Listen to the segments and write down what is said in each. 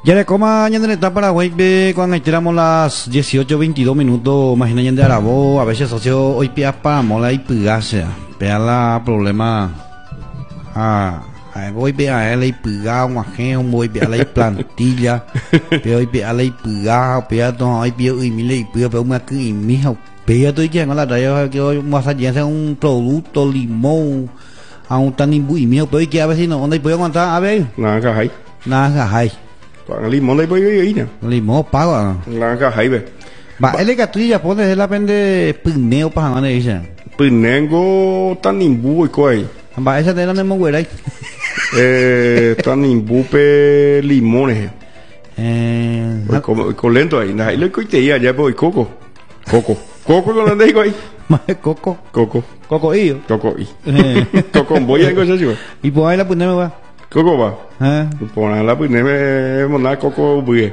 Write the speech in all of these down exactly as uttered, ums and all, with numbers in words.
Ya le coma ya en etapa Paraguay ve cuando tiramos las dieciocho veintidós minutos, imagina ya de Arabo, a veces socio hoy pia para mola y pegase, pea la problema a a voy pea la y pega un ajeno, voy pea la y plantilla, pea hoy pea la y pega, pea todo hoy pea y mil y pea pea una que y mija, pea todo ya en la tarea que hoy más allá sea un producto limón a un tan imbu y mío, pero hoy que a ver si no, ¿dónde puedo encontrar? A ver, Nada hay. nada hay. Con limón le voy a ir. Limón pago. Nada hay, ve. Va, él es que tú ya pones la pende pineo para ganar ella. Pinengo tan imbu y coi. Va, esa te la nemo güey. Eh, tan imbu pe limones. Eh, Con con lento ahí. Ahí le coite ya ya voy coco. Coco. Coco con la digo ahí. más coco, Coco. coco y Coco y. Coco voy a cosa yo. y por ahí la ponemos va. Coco va. Eh. Por la pineme mona coco buye.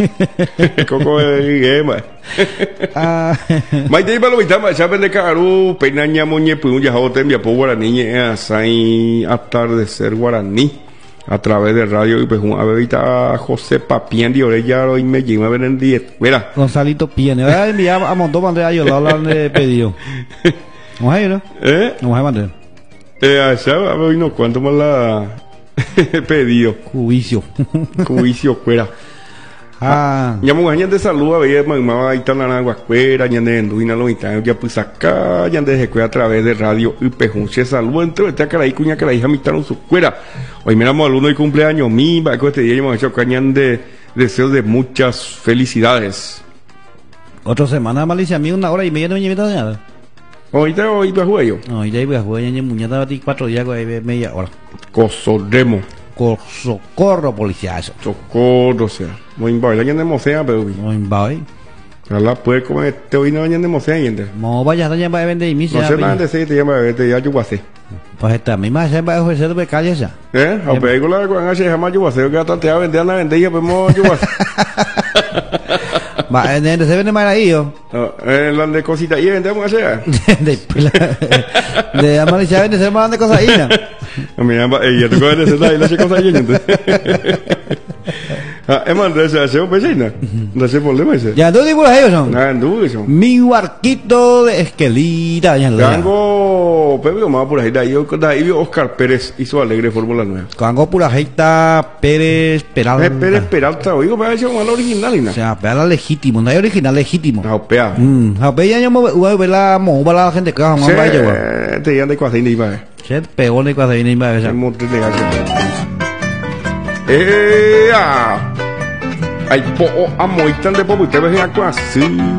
Coco eh ma. Ah, Mai te balo itama saben de caru penaña moñe pu ya hotem ya po guaraní eh sai atardecer guaraní a través de radio y pues a bebita José Papien de Orella y me lleva a ver en diez. Mira. Gonzalito Piene. Voy a enviar a montón para Andrea yo lo hablan de pedido. No hay, ¿no? Eh? No hay mandar. Eh, allá a ver no cuánto más la pedido. Cubicio. Cubicio fuera. Ah, Ya mo gañan de salud a ver mamá ahí tan la agua fuera ya de enduina lo intan ya pues acá ya de a través de radio y pejunche salud entre esta cara y cuña que la hija mitaron su fuera. Hoy miramos al uno y cumpleaños mi va este día hemos hecho cañan de deseos de muchas felicidades. otra semana malicia a mí una hora y media no me lleva nada. Ahorita hoy va a jugar yo. No, y de ahí voy a jugar ya muñeca veinticuatro días con media hora. Cosodemo. Cor- socorro policial eso. Socorro, o sea. Muy baila ya de mocea, pero vi. No voy. La puede comer este hoy no ya de mocea yende. No vaya a llamar a vender y No misa. sé nada de ese te llama este ya yo pasé. Pues esta misma se va a ofrecer de calle esa. Eh, a película con H jamás yo pasé, que hasta te va a vender a vender ya pues yo pasé. Va, en el se vende más ahí yo. Eh, la de cositas y vendemos allá. De de Amalicia vende se más de cosas ahí. Mira, ella te coge de esa y la chica cosa yendo. Ah, es más, de ese hace un vecino. No sé por qué ese. Ya, ¿dónde digo ellos son? Ah, en duda eso. Mi barquito de esquelita. Ya lo Gango, Pepe, más por ahí, de ahí, de ahí Oscar Pérez hizo alegre Fórmula nueve. Gango pura jeita Pérez Peralta. Eh, Pérez Peralta, oigo, me ha hecho mal original, y O sea, Peralta legítimo, no hay original legítimo. no, pea. Mm, a ver, ya yo me voy a ver la moja la gente que vamos a ver yo. Te llaman de cuasina y va. Se pegó ni cuando viene y va a ver. El monte de gato. ¡Eh! ¡Ay, po! ¡Amoitan de poco! ¡Ustedes ven a cuasí!